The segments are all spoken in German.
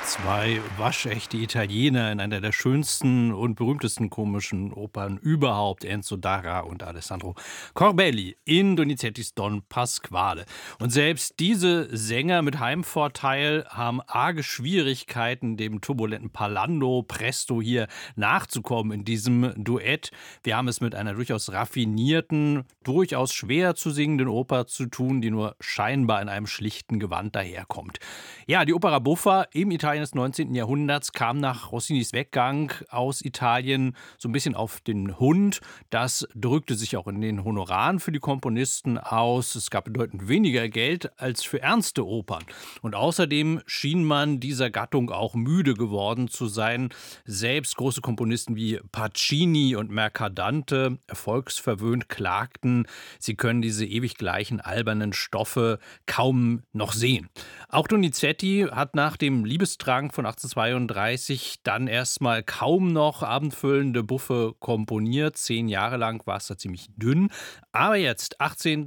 Zwei waschechte Italiener in einer der schönsten und berühmtesten komischen Opern überhaupt, Enzo Dara und Alessandro Corbelli in Donizettis Don Pasquale. Und selbst diese Sänger mit Heimvorteil haben arge Schwierigkeiten, dem turbulenten Parlando Presto hier nachzukommen in diesem Duett. Wir haben es mit einer durchaus raffinierten, durchaus schwer zu singenden Oper zu tun, die nur scheinbar in einem schlichten Gewand daherkommt. Ja, die Opera Buffa im Italien des 19. Jahrhunderts kam nach Rossinis Weggang aus Italien so ein bisschen auf den Hund. Das drückte sich auch in den Honoraren für die Komponisten aus. Es gab bedeutend weniger Geld als für ernste Opern. Und außerdem schien man dieser Gattung auch müde geworden zu sein. Selbst große Komponisten wie Pacini und Mercadante, erfolgsverwöhnt, klagten, sie können diese ewig gleichen albernen Stoffe kaum noch sehen. Auch Donizetti hat nach dem Liebestrank von 1832 dann erstmal kaum noch abendfüllende Buffe komponiert. 10 Jahre lang war es da ziemlich dünn. Aber jetzt,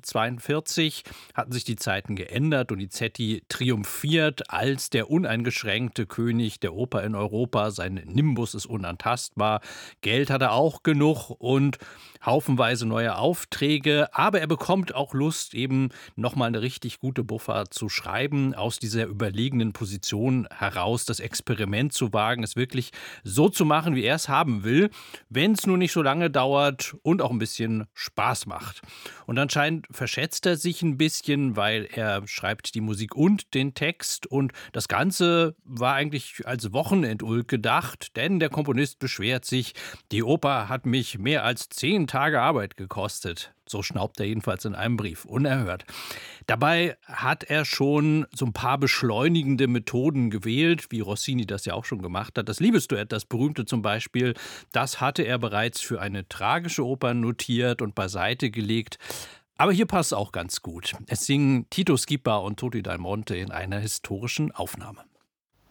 1842, hatten sich die Zeiten geändert. Donizetti triumphiert als der uneingeschränkte König der Oper in Europa. Sein Nimbus ist unantastbar. Geld hat er auch genug und haufenweise neue Aufträge. Aber er bekommt auch Lust, eben nochmal eine richtig gute Buffa zu schreiben, aus dieser überlegenen Position heraus das Experiment zu wagen, es wirklich so zu machen, wie er es haben will, wenn es nur nicht so lange dauert und auch ein bisschen Spaß macht. Und anscheinend verschätzt er sich ein bisschen, weil er schreibt die Musik und den Text und das Ganze war eigentlich als Wochenendulk gedacht, denn der Komponist beschwert sich, die Oper hat mich mehr als 10 Tage Arbeit gekostet. So schnaubt er jedenfalls in einem Brief, unerhört. Dabei hat er schon so ein paar beschleunigende Methoden gewählt, wie Rossini das ja auch schon gemacht hat. Das Liebesduett, das berühmte zum Beispiel, das hatte er bereits für eine tragische Oper notiert und beiseite gelegt. Aber hier passt auch ganz gut. Es singen Tito Schipa und Toti Dal Monte in einer historischen Aufnahme.